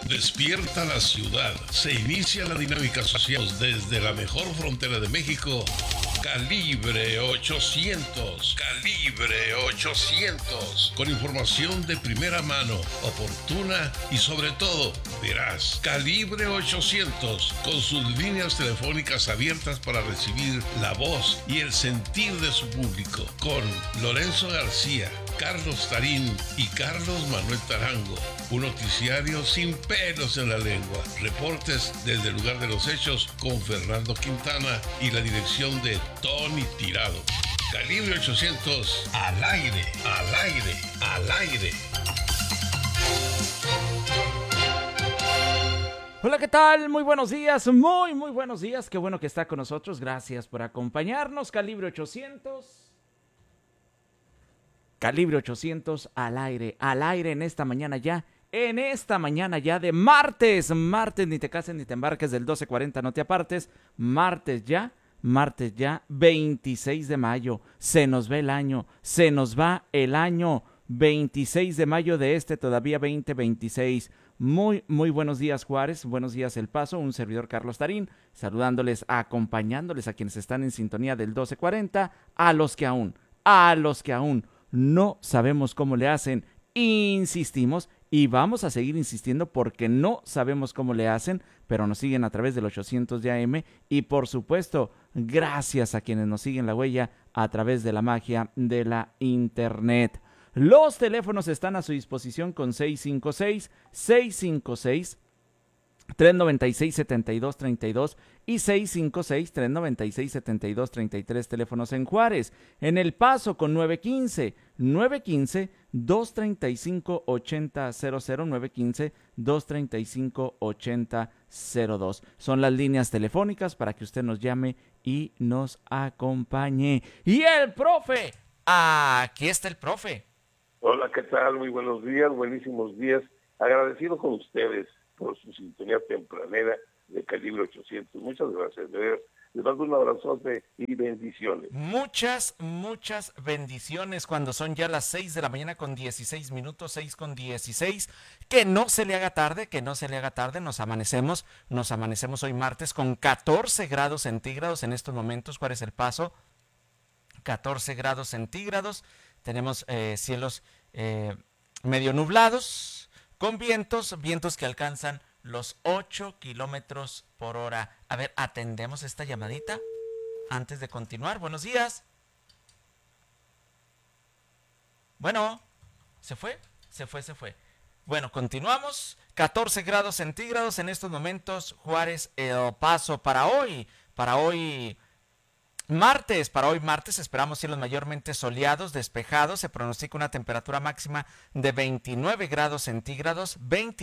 Despierta la ciudad. Se inicia la dinámica social desde la mejor frontera de México. Calibre 800. Calibre 800. Con información de primera mano, oportuna y sobre todo veraz. Calibre 800. Con sus líneas telefónicas abiertas para recibir la voz y el sentir de su público. Con Lorenzo García, Carlos Tarín y Carlos Manuel Tarango. Un noticiario sin pelos en la lengua. Reportes desde el lugar de los hechos con Fernando Quintana y la dirección de Tony Tirado. Calibre 800, al aire, al aire, al aire. Hola, ¿qué tal? Muy buenos días, muy buenos días. Qué bueno que está con nosotros. Gracias por acompañarnos. Calibre 800. Calibre 800 al aire en esta mañana ya. En esta mañana ya de martes, ni te cases ni te embarques, del 12:40 no te apartes, martes ya, 26 de mayo, se nos va el año, 26 de mayo de este todavía 2026. Muy buenos días, Juárez, buenos días, El Paso, un servidor Carlos Tarín, saludándoles, acompañándoles a quienes están en sintonía del 12:40, a los que aún no sabemos cómo le hacen, insistimos y vamos a seguir insistiendo porque no sabemos cómo le hacen, pero nos siguen a través del 800 de AM y por supuesto, gracias a quienes nos siguen la huella a través de la magia de la internet. Los teléfonos están a su disposición con 656-396-7232 y 656-396-7233 teléfonos en Juárez. En El Paso con 915-235-8000, 915-235-8002. Son las líneas telefónicas para que usted nos llame y nos acompañe. Y el profe, aquí está el profe. Hola, ¿qué tal? Muy buenos días, buenísimos días. Agradecido con ustedes por su sintonía tempranera de Calibre 800. Muchas gracias. Les mando un abrazote y bendiciones. Muchas bendiciones cuando son ya las 6 de la mañana con 16 minutos, 6:16. Que no se le haga tarde, nos amanecemos hoy martes con 14 grados centígrados en estos momentos. ¿Cuál es El Paso? 14 grados centígrados. Tenemos cielos medio nublados, con vientos que alcanzan los 8 kilómetros por hora. A ver, atendemos esta llamadita antes de continuar. Buenos días. Bueno, ¿se fue? Bueno, continuamos. 14 grados centígrados en estos momentos. Juárez, El Paso para hoy martes esperamos cielos mayormente soleados, despejados. Se pronostica una temperatura máxima de 29 grados centígrados.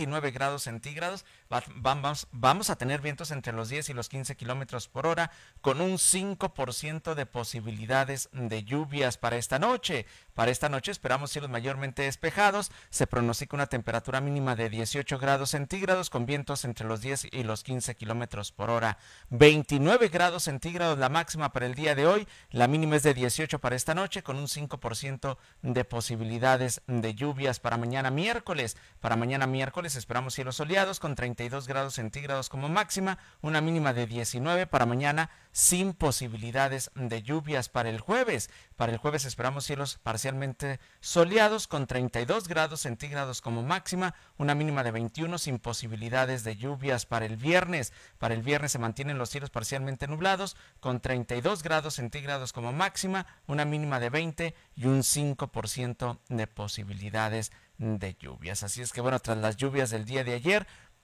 Vamos a tener vientos entre los 10 y los 15 kilómetros por hora, con un 5% de posibilidades de lluvias para esta noche. Para esta noche esperamos cielos mayormente despejados. Se pronostica una temperatura mínima de 18 grados centígrados, con vientos entre los 10 y los 15 kilómetros por hora. 29 grados centígrados la máxima para el día de hoy, la mínima es de 18 para esta noche, con un 5% de posibilidades de lluvias para mañana miércoles. Para mañana miércoles esperamos cielos soleados con 32 grados centígrados como máxima, una mínima de 19 para mañana, sin posibilidades de lluvias. Para el jueves esperamos cielos parcialmente soleados con 32 grados centígrados como máxima, una mínima de 21 sin posibilidades de lluvias. Para el viernes se mantienen los cielos parcialmente nublados con 32 grados centígrados como máxima, una mínima de 20 y un 5% de posibilidades de lluvias. Así es que bueno, tras las lluvias del día de ayer,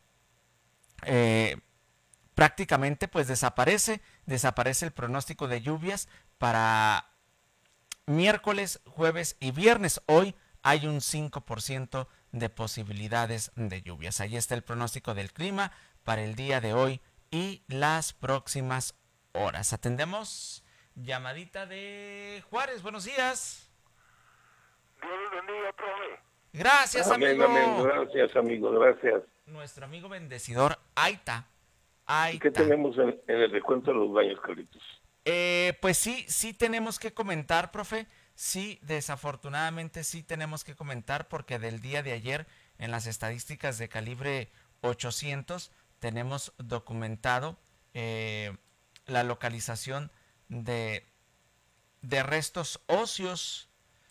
prácticamente pues desaparece el pronóstico de lluvias para miércoles, jueves y viernes. Hoy hay un 5% de posibilidades de lluvias. Ahí está el pronóstico del clima para el día de hoy y las próximas horas. Atendemos llamadita de Juárez. Buenos días. Dios los bendiga, profe. Gracias, amén, amigo. Amén. Gracias, amigo. Gracias. Nuestro amigo bendecidor Aita. ¿Qué tenemos en el recuento de los baños, Carlitos? Pues sí tenemos que comentar, profe. Sí, desafortunadamente sí tenemos que comentar porque del día de ayer en las estadísticas de Calibre 800 tenemos documentado la localización de restos óseos.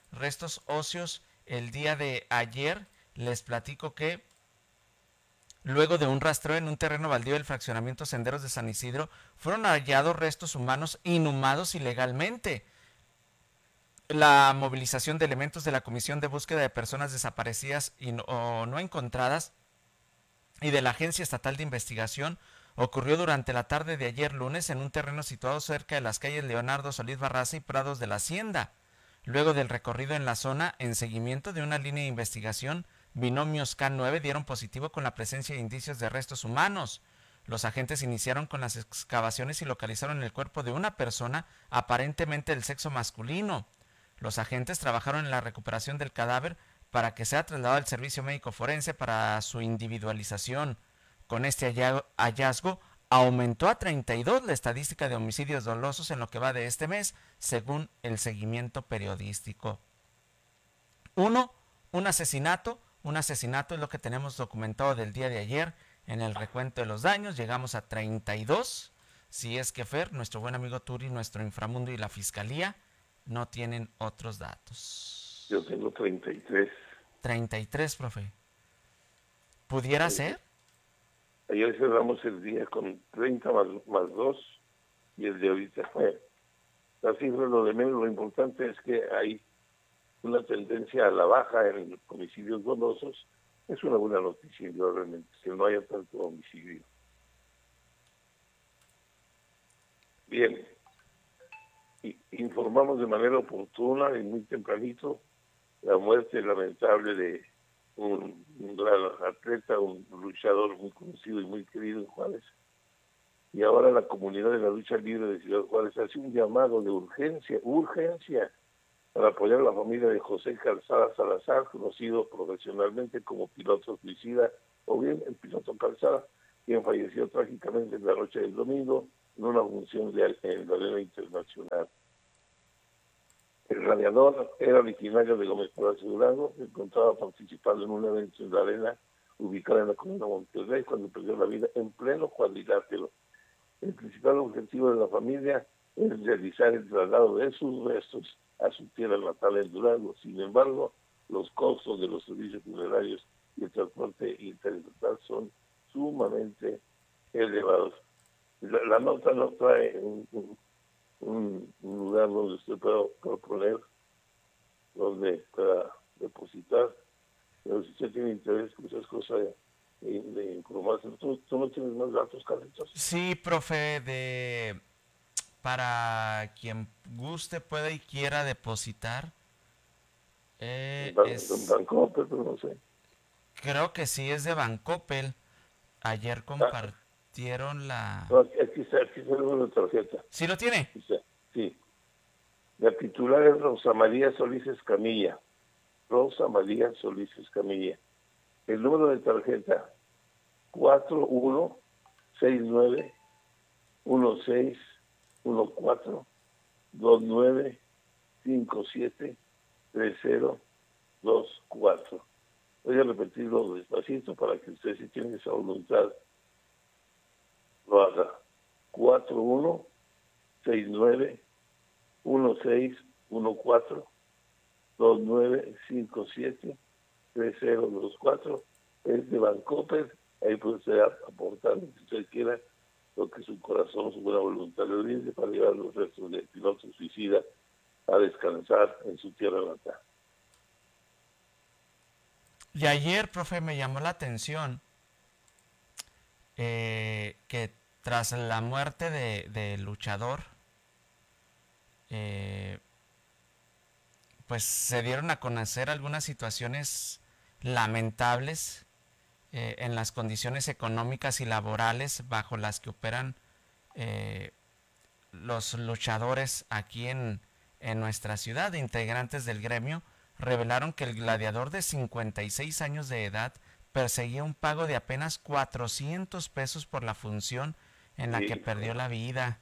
El día de ayer les platico que luego de un rastreo en un terreno baldío del fraccionamiento Senderos de San Isidro, fueron hallados restos humanos inhumados ilegalmente. La movilización de elementos de la Comisión de Búsqueda de Personas Desaparecidas o no encontradas y de la Agencia Estatal de Investigación ocurrió durante la tarde de ayer lunes en un terreno situado cerca de las calles Leonardo Solís Barraza y Prados de la Hacienda. Luego del recorrido en la zona, en seguimiento de una línea de investigación, binomios K9 dieron positivo con la presencia de indicios de restos humanos. Los agentes iniciaron con las excavaciones y localizaron el cuerpo de una persona aparentemente del sexo masculino. Los agentes trabajaron en la recuperación del cadáver para que sea trasladado al servicio médico forense para su individualización. Con este hallazgo aumentó a 32 la estadística de homicidios dolosos en lo que va de este mes, según el seguimiento periodístico. Un asesinato es lo que tenemos documentado del día de ayer en el recuento de los daños. Llegamos a 32. Si es que Fer, nuestro buen amigo Turi, nuestro inframundo y la fiscalía no tienen otros datos. Yo tengo 33. 33, profe. ¿Pudiera ser? Ayer cerramos el día con 30 más 2 y el de ahorita fue. La cifra lo de menos, lo importante es que hay una tendencia a la baja en homicidios dolosos. Es una buena noticia, realmente, que no haya tanto homicidio. Bien, informamos de manera oportuna y muy tempranito la muerte lamentable de un gran atleta, un luchador muy conocido y muy querido en Juárez. Y ahora la comunidad de la lucha libre de Ciudad Juárez hace un llamado de urgencia, para apoyar a la familia de José Calzada Salazar, conocido profesionalmente como piloto suicida, o bien el piloto Calzada, quien falleció trágicamente en la noche del domingo en una función en la Arena Internacional. El radiador era originario de Gómez Palacio Durango, se encontraba participando en un evento en la arena ubicada en la Comuna Monterrey cuando perdió la vida en pleno cuadrilátero. El principal objetivo de la familia es realizar el traslado de sus restos a su tierra natal en Durango. Sin embargo, los costos de los servicios funerarios y el transporte interestatal son sumamente elevados. La nota no trae un lugar donde usted pueda proponer, donde pueda depositar, pero si usted tiene interés, pues es cosa de informarse. ¿Tú no tienes más datos, Carlitos? Sí, profe, para quien guste, pueda y quiera depositar. Bancoppel, pero no sé. Creo que sí es de Bancoppel. Ayer compartieron la... No, aquí está el número de tarjeta. ¿Sí lo tiene? Sí. La titular es Rosa María Solís Escamilla. Rosa María Solís Escamilla. El número de tarjeta 4169-16-14-29-57-30-24. Voy a repetirlo despacito para que usted, si tiene esa voluntad, lo haga. 4169-16-14-29-57-30-24. Es de Bancoppel. Ahí puede usted aportar lo que usted quiera, lo que su corazón, su buena voluntad le brinde para llevar los restos del piloto suicida a descansar en su tierra natal. Y ayer, profe, me llamó la atención que tras la muerte del luchador, pues se dieron a conocer algunas situaciones lamentables en las condiciones económicas y laborales bajo las que operan los luchadores aquí en nuestra ciudad. Integrantes del gremio revelaron que el gladiador de 56 años de edad perseguía un pago de apenas 400 pesos por la función en la que perdió la vida.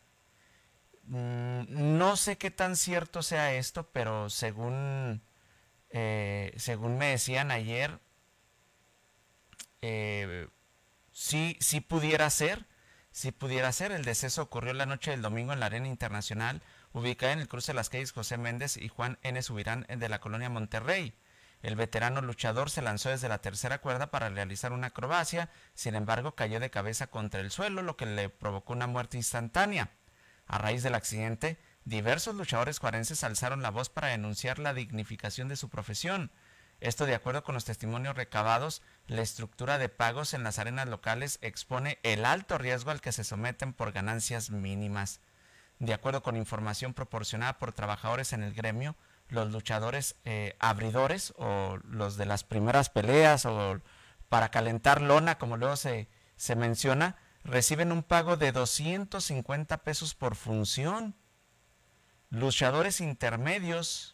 No sé qué tan cierto sea esto, pero según me decían ayer, sí pudiera ser. El deceso ocurrió la noche del domingo en la Arena Internacional, ubicada en el cruce de las calles José Méndez y Juan N. Subirán de la colonia Monterrey. El veterano luchador se lanzó desde la tercera cuerda para realizar una acrobacia, sin embargo cayó de cabeza contra el suelo, lo que le provocó una muerte instantánea. A raíz del accidente, diversos luchadores juarenses alzaron la voz para denunciar la dignificación de su profesión. Esto, de acuerdo con los testimonios recabados, la estructura de pagos en las arenas locales expone el alto riesgo al que se someten por ganancias mínimas. De acuerdo con información proporcionada por trabajadores en el gremio, los luchadores abridores o los de las primeras peleas o para calentar lona, como luego se menciona, reciben un pago de 250 pesos por función. Luchadores intermedios,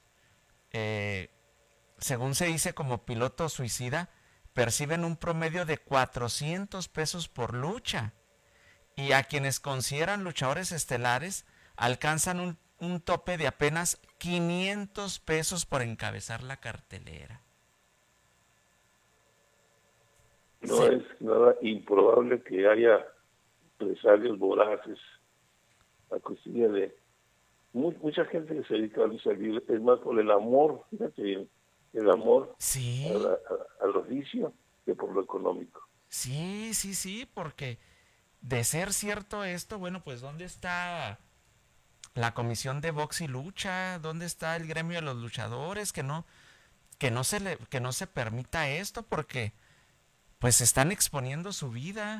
según se dice como piloto suicida, perciben un promedio de 400 pesos por lucha. Y a quienes consideran luchadores estelares, alcanzan un tope de apenas 500 pesos por encabezar la cartelera. No es nada improbable que haya empresarios voraces a costilla de mucha gente que se dedica a lucha libre, es más por el amor, fíjate bien, el amor Sí, al oficio que por lo económico. sí, porque de ser cierto esto, bueno, pues ¿dónde está la comisión de box y lucha? ¿Dónde está el gremio de los luchadores? Que no se permita esto, porque pues están exponiendo su vida.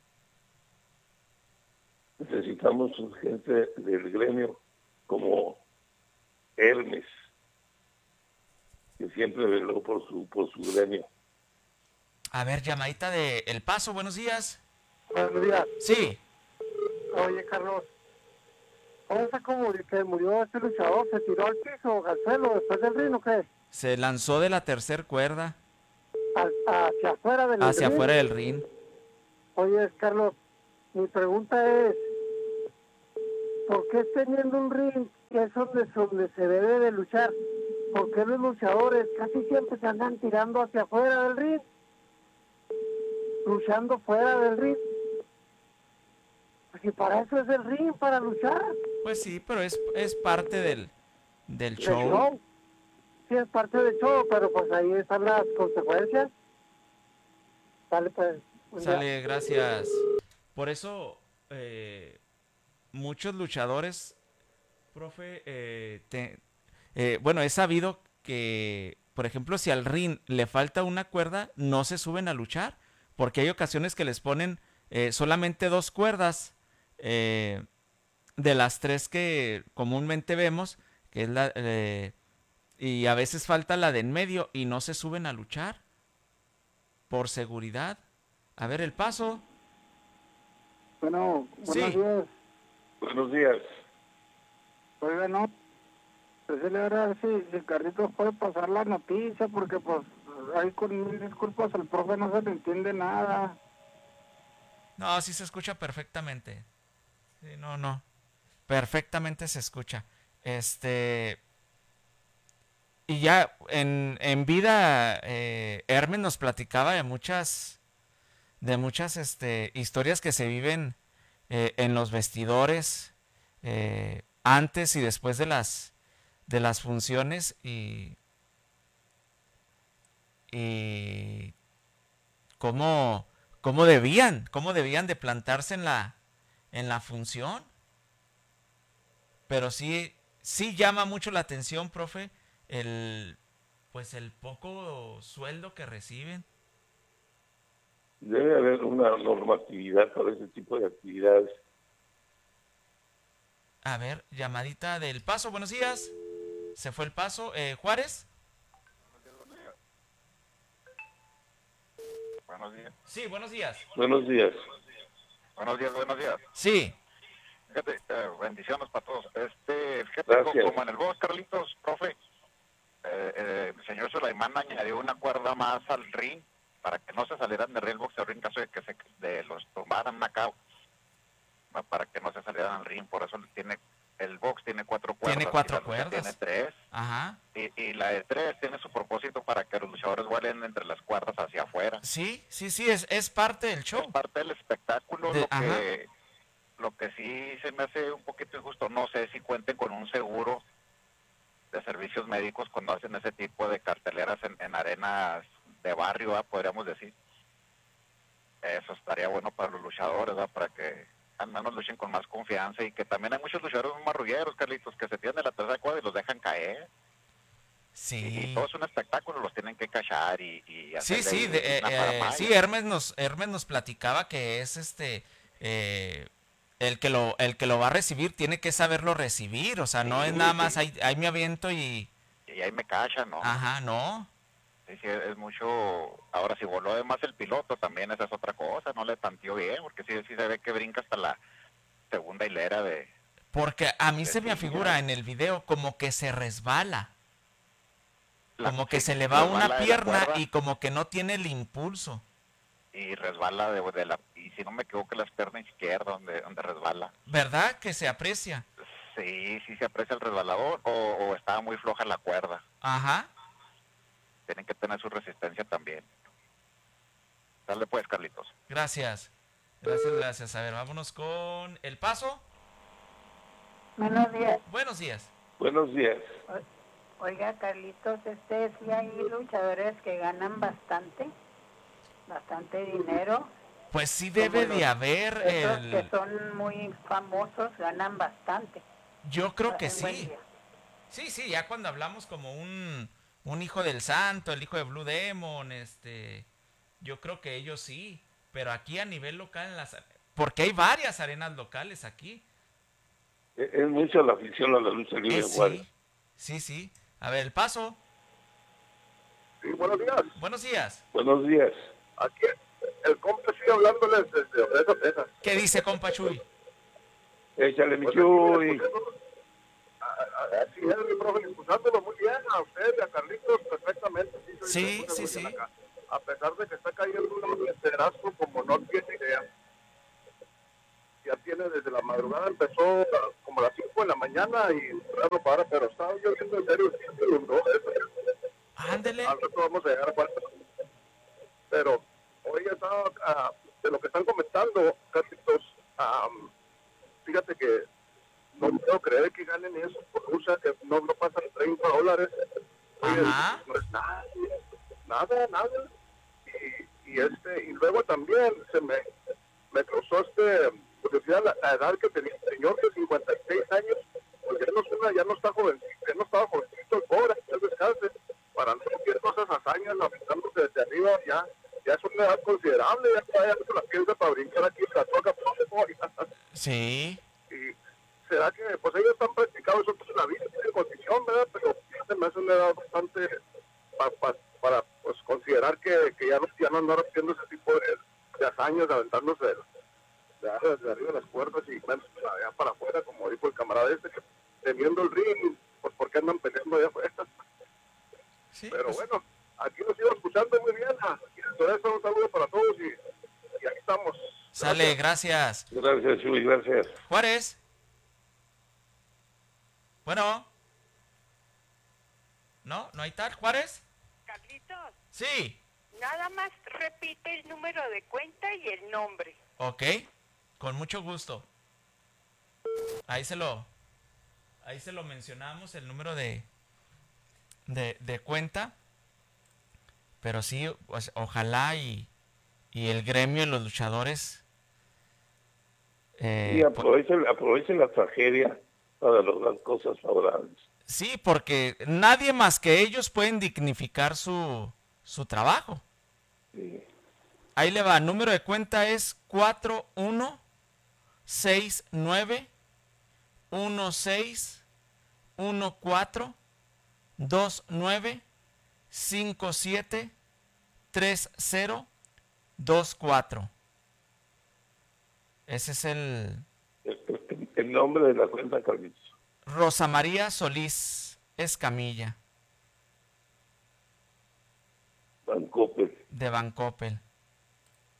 Necesitamos gente del gremio como Hermes, que siempre veló por su gremio. A ver, llamadita de El Paso, buenos días. Buenos días. Sí. Oye, Carlos, ¿cómo fue como que murió este luchador? ¿Se tiró al piso, al suelo, después del ring o qué? Se lanzó de la tercer cuerda Hacia afuera del hacia ring. afuera del ring. Oye, Carlos, mi pregunta es, ¿por qué teniendo un ring que es donde se debe de luchar? ¿Por qué los luchadores casi siempre se andan tirando hacia afuera del ring? Luchando fuera del ring. Porque para eso es el ring, para luchar. Pues sí, pero es parte del Del show. show. Sí, es parte del show, pero pues ahí están las consecuencias. Sale pues. Sale, gracias. Por eso, muchos luchadores, profe, bueno, he sabido que, por ejemplo, si al ring le falta una cuerda, no se suben a luchar, porque hay ocasiones que les ponen solamente 2 cuerdas de las 3 que comúnmente vemos, que es y a veces falta la de en medio y no se suben a luchar por seguridad. A ver, El Paso. Bueno, buenos Sí. días. Buenos días. Oiga, no, decirle ahora si Carlitos puede pasar la noticia, porque pues ahí con mil disculpas al profe no se le entiende nada. No, sí se escucha perfectamente. Sí, no. Perfectamente se escucha. Y ya en vida, Hermes nos platicaba de muchas historias que se viven en los vestidores antes y después de las funciones y cómo debían de plantarse en la función. Pero sí llama mucho la atención, profe, pues el poco sueldo que reciben. Debe haber una normatividad para ese tipo de actividades. A ver, llamadita del Paso, buenos días. Se fue El Paso. ¿Juárez? Buenos días. Sí, buenos días. Buenos días. Buenos días. Sí. Fíjate, bendiciones para todos. Fíjate, Gracias. como en el box, Carlitos, profe, el señor Sulaimán añadió una cuerda más al ring para que no se salieran de ring box al ring en caso de que los tumbaran acá, para que no se salieran al ring. Por eso tiene El box tiene 4 cuerdas. Tiene 4 y la lucha cuerdas. Tiene 3. Ajá. Y la de 3 tiene su propósito para que los luchadores vuelen entre las cuerdas hacia afuera. Sí, es parte del show. Es parte del espectáculo. Ajá. Lo que sí se me hace un poquito injusto, no sé si cuenten con un seguro de servicios médicos cuando hacen ese tipo de carteleras en arenas de barrio, podríamos decir. Eso estaría bueno para los luchadores, ¿verdad? Para que al menos luchen con más confianza, y que también hay muchos luchadores muy marrulleros, Carlitos, que se tienen de la tercera cuerda y los dejan caer. Sí. Y todo es un espectáculo, los tienen que cachar y Sí, hacerle sí, una faramaya. sí, Hermes nos platicaba que es el que lo va a recibir tiene que saberlo recibir, o sea, no es nada más ahí me aviento y ahí me cachan, ¿no? Ajá, no. Sí, es mucho. Ahora, si voló además el piloto, también esa es otra cosa, no le tanteó bien, porque sí se ve que brinca hasta la segunda hilera de... Porque a mí se me afigura en el video como que se resbala. Como que se le va una pierna y como que no tiene el impulso. Y resbala de la... Y si no me equivoco, la pierna izquierda donde resbala. ¿Verdad que se aprecia? Sí se aprecia el resbalador, o estaba muy floja la cuerda. Ajá. Tienen que tener su resistencia también. Dale pues, Carlitos. Gracias. A ver, vámonos con El Paso. Buenos días. Buenos días. Buenos días. Oiga, Carlitos, sí hay luchadores que ganan bastante dinero. Pues sí debe de haber esos que son muy famosos ganan bastante. Yo creo que sí. Sí, ya cuando hablamos como un hijo del santo, el hijo de Blue Demon, yo creo que ellos sí, pero aquí a nivel local, porque hay varias arenas locales aquí. Es mucha la afición a la lucha libre. Sí. A ver, El Paso. Sí, buenos días. Buenos días. Buenos días. Aquí el compa sigue hablándoles desde Odessa, Texas. ¿Qué dice, compa Chuy? Échale, mi Chuy. Así es, mi profe, escuchándolo muy bien a usted y a Carlitos perfectamente. Sí. Acá. A pesar de que está cayendo un liderazgo como no tiene idea. Ya tiene desde la madrugada, empezó como a las 5 de la mañana y no para, pero estaba yo viendo en serio, sí, Ándele. al rato vamos a llegar a cuarto. Pero hoy estaba, de lo que están comentando, Carlitos, fíjate que no puedo creer que ganen eso por lucha, que no pasan $30. Oye, no es nada. Y luego también me cruzó curiosidad la edad que tenía el señor de 56 años, pues ya no está jovencito, ya no estaba jovencito el pobre, ya descanse, para no hacer todas esas hazañas, aventándose desde arriba, ya es una edad considerable, ya se la piensa para brincar aquí la toca. Sí. Y será que, pues ellos están practicados eso en la vida, en condición, ¿verdad? Pero se me hace una edad bastante para pues considerar que ya no andar haciendo ese tipo de hazañas, aventándose desde arriba de las cuerdas y menos allá para afuera, como dijo el camarada que teniendo el ring, pues porque andan peleando allá afuera. Sí, pero pues, bueno, aquí nos sigo escuchando muy bien. Entonces, un saludo para todos y aquí estamos. Sale, gracias. Gracias, Chuy, gracias. Juárez. Bueno. No hay tal. ¿Juárez? Carlitos. Sí. Nada más repite el número de cuenta y el nombre. Ok, con mucho gusto. Ahí se lo mencionamos, el número de cuenta. Pero sí, pues, ojalá y el gremio de los luchadores Y aprovechen la tragedia para lograr cosas favorables. Sí, porque nadie más que ellos pueden dignificar su trabajo. Sí. Ahí le va, el número de cuenta es 41-69-16-14-29-57-30-24. Ese es El nombre de la cuenta, Carlitos. Rosa María Solís Escamilla. Bancoppel. De Bancoppel.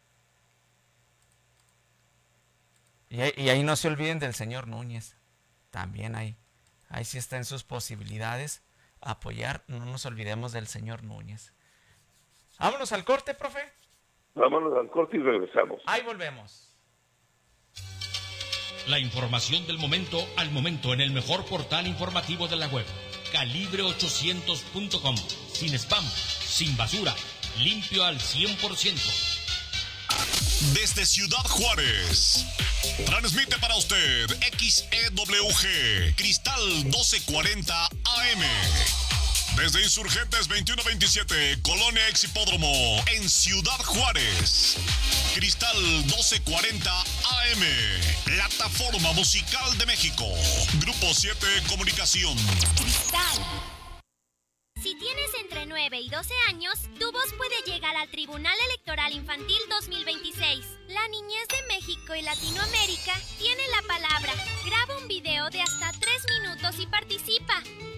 Y ahí no se olviden del señor Núñez. también ahí sí está en sus posibilidades apoyar. No nos olvidemos del señor Núñez. Vámonos al corte, profe. Vámonos al corte y regresamos. Ahí volvemos. La información del momento al momento en el mejor portal informativo de la web. Calibre800.com. Sin spam, sin basura, limpio al 100%. Desde Ciudad Juárez, transmite para usted XEWG Cristal 1240 AM. Desde Insurgentes 2127, Colonia Ex Hipódromo, en Ciudad Juárez. Cristal 1240 AM, Plataforma Musical de México. Grupo 7 Comunicación. Cristal. Si tienes entre 9 y 12 años, tu voz puede llegar al Tribunal Electoral Infantil 2026. La niñez de México y Latinoamérica tiene la palabra. Graba un video de hasta 3 minutos y participa.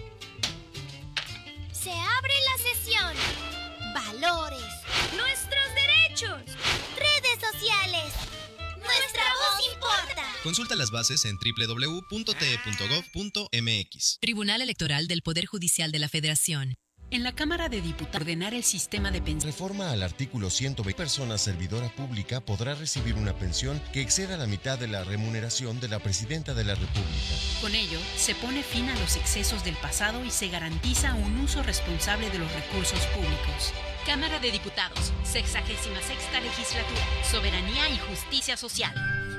Se abre la sesión. Valores. Nuestros derechos. Redes sociales. Nuestra voz importa. Consulta las bases en www.te.gov.mx. Tribunal Electoral del Poder Judicial de la Federación. En la Cámara de Diputados, ordenar el sistema de pensión. Reforma al artículo 120. Persona servidora pública podrá recibir una pensión que exceda la mitad de la remuneración de la Presidenta de la República. Con ello, se pone fin a los excesos del pasado y se garantiza un uso responsable de los recursos públicos. Cámara de Diputados, 66ª Legislatura, Soberanía y Justicia Social.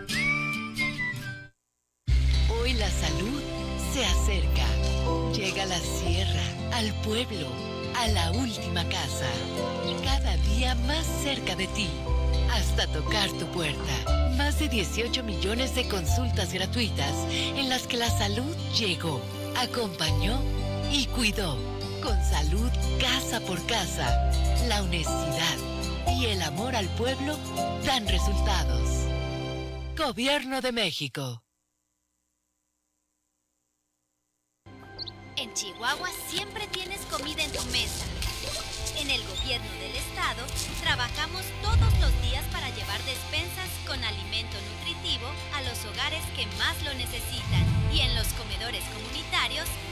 Hoy la salud se acerca. Llega a la sierra, al pueblo, a la última casa. Cada día más cerca de ti, hasta tocar tu puerta. Más de 18 millones de consultas gratuitas en las que la salud llegó, acompañó y cuidó. Con salud casa por casa, la honestidad y el amor al pueblo dan resultados. Gobierno de México. En Chihuahua siempre tienes comida en tu mesa. En el gobierno del estado trabajamos todos los días para llevar despensas con alimento nutritivo a los hogares que más lo necesitan. Y en los comedores comunitarios